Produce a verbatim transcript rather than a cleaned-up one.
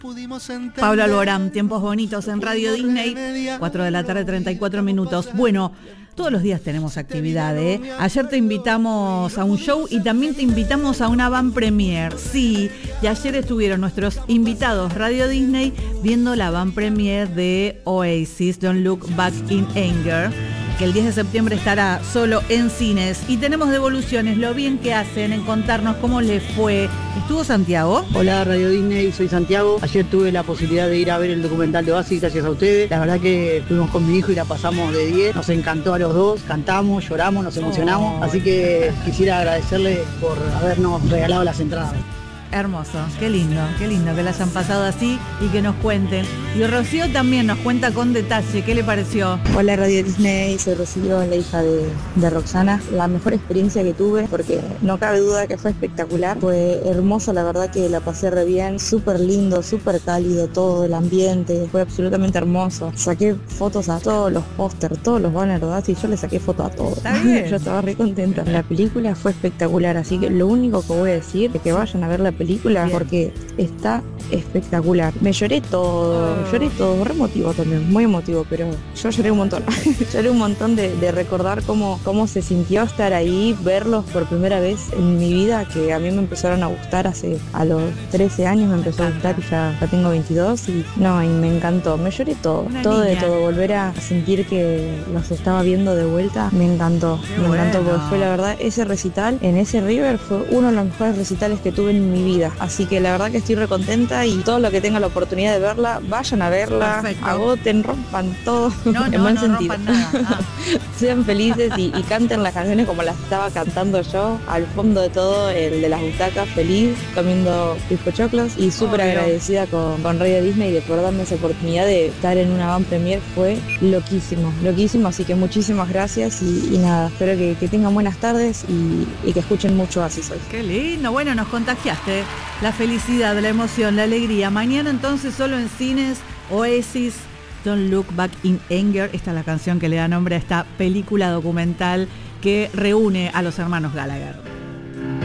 Pablo Alborán, tiempos bonitos en Radio Disney, cuatro de la tarde, treinta y cuatro minutos. Bueno, todos los días tenemos actividad, ¿eh? Ayer te invitamos a un show y también te invitamos a una van premiere. Sí, y ayer estuvieron nuestros invitados Radio Disney viendo la van premiere de Oasis, Don't Look Back in Anger, que el diez de septiembre estará solo en cines. Y tenemos devoluciones, lo bien que hacen en contarnos cómo les fue. ¿Estuvo Santiago? Hola Radio Disney, soy Santiago. Ayer tuve la posibilidad de ir a ver el documental de Oasis gracias a ustedes. La verdad que fuimos con mi hijo y la pasamos de diez. Nos encantó a los dos, cantamos, lloramos, nos emocionamos. Oh. Así que quisiera agradecerles por habernos regalado las entradas. Hermoso, qué lindo, qué lindo que la hayan pasado así y que nos cuenten. Y Rocío también nos cuenta con detalle, ¿qué le pareció? Hola Radio Disney, soy Rocío, la hija de, de Roxana. La mejor experiencia que tuve, porque no cabe duda que fue espectacular, fue hermoso, la verdad que la pasé re bien, súper lindo, súper cálido todo el ambiente, fue absolutamente hermoso. Saqué fotos a todos los pósters, todos los banners, ¿verdad? Sí, yo le saqué fotos a todos. Está bien. Yo estaba re contenta. La película fue espectacular, así que lo único que voy a decir es que vayan a ver la película película bien, porque está espectacular. Me lloré todo, oh. lloré todo, re emotivo también, muy emotivo, pero yo lloré un montón. Lloré un montón de, de recordar cómo, cómo se sintió estar ahí, verlos por primera vez en mi vida, que a mí me empezaron a gustar hace, a los trece años me empezó a gustar y ya, ya tengo veintidós y no, y me encantó, me lloré todo, Una todo niña. de todo, volver a sentir que los estaba viendo de vuelta, me encantó, Qué me bueno. encantó, porque fue la verdad, ese recital en ese River fue uno de los mejores recitales que tuve en mi vida. Así que la verdad que estoy recontenta y todo lo que tengan la oportunidad de verla, vayan a verla, Perfecto. agoten, rompan todo, no, en no, buen no sentido. rompan nada. Ah. Sean felices y, y canten las canciones como las estaba cantando yo, al fondo de todo, el de las butacas, feliz, comiendo bizcochoclos y súper agradecida con, con Radio Disney de poder darme esa oportunidad de estar en una van premiere, fue loquísimo, loquísimo, así que muchísimas gracias y, y nada, espero que, que tengan buenas tardes y, y que escuchen mucho Así Soy. Qué lindo, bueno, nos contagiaste. La felicidad, la emoción, la alegría. Mañana entonces solo en cines, Oasis, Don't Look Back in Anger. Esta es la canción que le da nombre a esta película documental que reúne a los hermanos Gallagher.